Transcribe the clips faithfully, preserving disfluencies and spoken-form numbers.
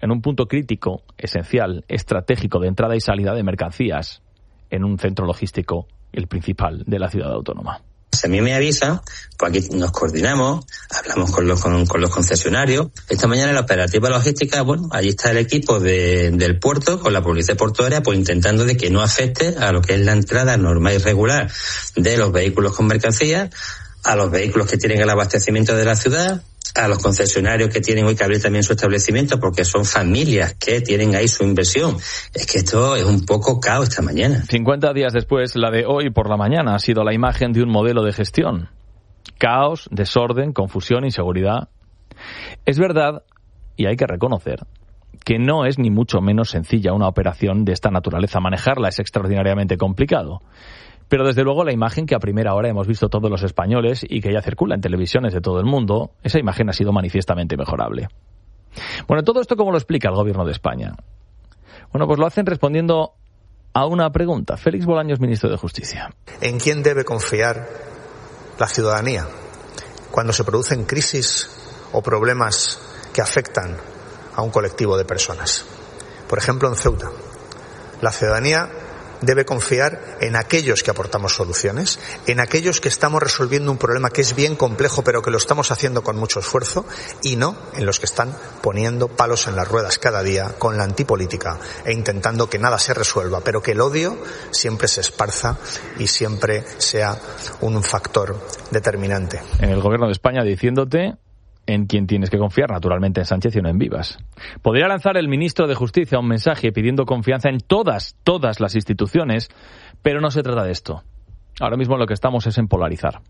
en un punto crítico, esencial, estratégico de entrada y salida de mercancías en un centro logístico, el principal de la ciudad autónoma. Si a mí me avisan, pues aquí nos coordinamos, hablamos con los con, con los concesionarios. Esta mañana en la operativa logística, bueno, allí está el equipo de, del puerto con la policía portuaria, pues intentando de que no afecte a lo que es la entrada normal y regular de los vehículos con mercancías, a los vehículos que tienen el abastecimiento de la ciudad, a los concesionarios que tienen hoy que abrir también su establecimiento, porque son familias que tienen ahí su inversión. Es que esto es un poco caos esta mañana. cincuenta días después, la de hoy por la mañana ha sido la imagen de un modelo de gestión. Caos, desorden, confusión, inseguridad. Es verdad, y hay que reconocer, que no es ni mucho menos sencilla una operación de esta naturaleza. Manejarla es extraordinariamente complicado. Pero desde luego la imagen que a primera hora hemos visto todos los españoles y que ya circula en televisiones de todo el mundo, esa imagen ha sido manifiestamente mejorable. Bueno, ¿todo esto cómo lo explica el Gobierno de España? Bueno, pues lo hacen respondiendo a una pregunta. Félix Bolaños, ministro de Justicia. ¿En quién debe confiar la ciudadanía cuando se producen crisis o problemas que afectan a un colectivo de personas? Por ejemplo, en Ceuta, la ciudadanía debe confiar en aquellos que aportamos soluciones, en aquellos que estamos resolviendo un problema que es bien complejo pero que lo estamos haciendo con mucho esfuerzo, y no en los que están poniendo palos en las ruedas cada día con la antipolítica e intentando que nada se resuelva, pero que el odio siempre se esparza y siempre sea un factor determinante. En el Gobierno de España diciéndote en quien tienes que confiar, naturalmente en Sánchez y no en Vivas. Podría lanzar el ministro de Justicia un mensaje pidiendo confianza en todas, todas las instituciones, pero no se trata de esto. Ahora mismo lo que estamos es en polarizar.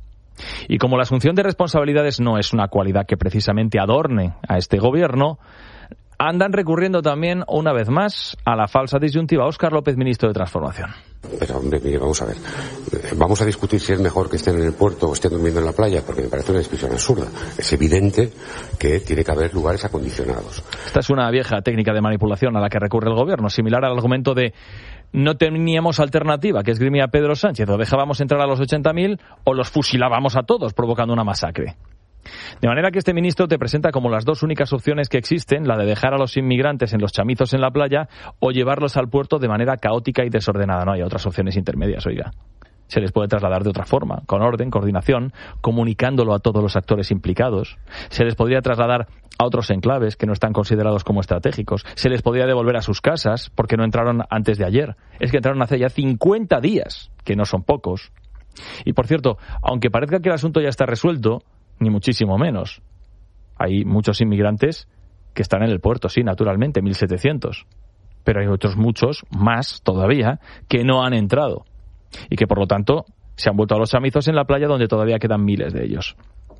Y como la asunción de responsabilidades no es una cualidad que precisamente adorne a este gobierno, andan recurriendo también, una vez más, a la falsa disyuntiva. Óscar López, ministro de Transformación. Pero, hombre, vamos a ver. Vamos a discutir si es mejor que estén en el puerto o estén durmiendo en la playa, porque me parece una discusión absurda. Es evidente que tiene que haber lugares acondicionados. Esta es una vieja técnica de manipulación a la que recurre el gobierno, similar al argumento de no teníamos alternativa, que esgrimía Pedro Sánchez: o dejábamos entrar a los ochenta mil o los fusilábamos a todos, provocando una masacre. De manera que este ministro te presenta como las dos únicas opciones que existen, la de dejar a los inmigrantes en los chamizos en la playa o llevarlos al puerto de manera caótica y desordenada. No hay otras opciones intermedias, oiga. Se les puede trasladar de otra forma, con orden, coordinación, comunicándolo a todos los actores implicados. Se les podría trasladar a otros enclaves que no están considerados como estratégicos. Se les podría devolver a sus casas porque no entraron antes de ayer. Es que entraron hace ya cincuenta días, que no son pocos. Y por cierto, aunque parezca que el asunto ya está resuelto, ni muchísimo menos. Hay muchos inmigrantes que están en el puerto, sí, naturalmente, mil setecientos. Pero hay otros muchos, más todavía, que no han entrado. Y que, por lo tanto, se han vuelto a los chamizos en la playa, donde todavía quedan miles de ellos.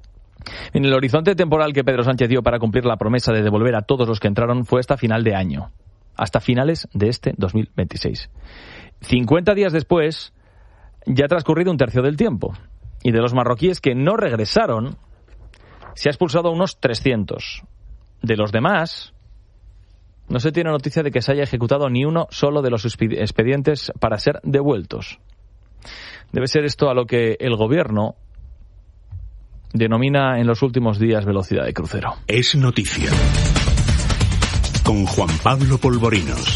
En el horizonte temporal que Pedro Sánchez dio para cumplir la promesa de devolver a todos los que entraron fue hasta final de año. Hasta finales de este dos mil veintiséis. cincuenta días después, ya ha transcurrido un tercio del tiempo. Y de los marroquíes que no regresaron, se ha expulsado a unos trescientos. De los demás, no se tiene noticia de que se haya ejecutado ni uno solo de los expedientes para ser devueltos. Debe ser esto a lo que el gobierno denomina en los últimos días velocidad de crucero. Es noticia. Con Juan Pablo Polvorinos.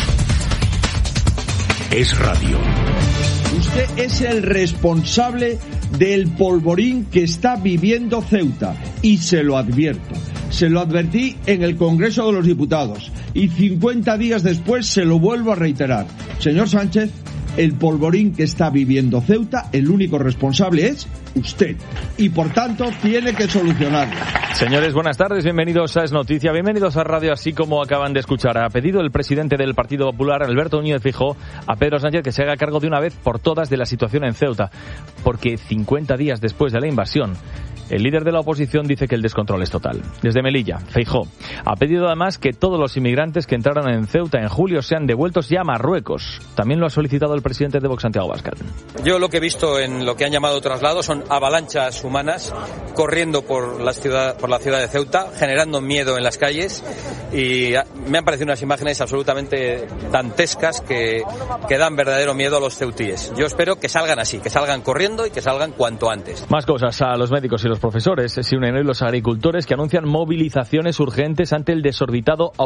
Es radio. Usted es el responsable del polvorín que está viviendo Ceuta, y se lo advierto. Se lo advertí en el Congreso de los Diputados y cincuenta días después se lo vuelvo a reiterar. Señor Sánchez, el polvorín que está viviendo Ceuta, el único responsable es usted, y por tanto tiene que solucionarlo. Señores, buenas tardes, bienvenidos a Es Noticia, bienvenidos a Radio. Así como acaban de escuchar, ha pedido el presidente del Partido Popular, Alberto Núñez Feijóo, a Pedro Sánchez que se haga cargo de una vez por todas de la situación en Ceuta, porque cincuenta días después de la invasión, el líder de la oposición dice que el descontrol es total. Desde Melilla, Feijóo ha pedido además que todos los inmigrantes que entraron en Ceuta en julio sean devueltos ya a Marruecos. También lo ha solicitado el presidente de Vox, Santiago Abascal. Yo lo que he visto en lo que han llamado traslados son avalanchas humanas corriendo por la ciudad, por la ciudad de Ceuta, generando miedo en las calles, y me han parecido unas imágenes absolutamente dantescas que, que dan verdadero miedo a los ceutíes. Yo espero que salgan así, que salgan corriendo y que salgan cuanto antes. Más cosas. A los médicos y los los profesores se unen hoy los agricultores que anuncian movilizaciones urgentes ante el desorbitado